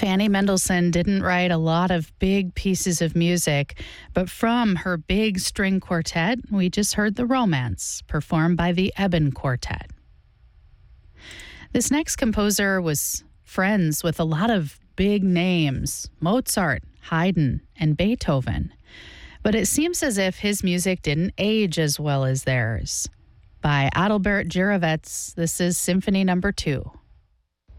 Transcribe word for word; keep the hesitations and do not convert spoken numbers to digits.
Fanny Mendelssohn didn't write a lot of big pieces of music, but from her big string quartet, we just heard The Romance, performed by the Eben Quartet. This next composer was friends with a lot of big names, Mozart, Haydn, and Beethoven. But it seems as if his music didn't age as well as theirs. By Adalbert Jiravets, this is Symphony Number Two.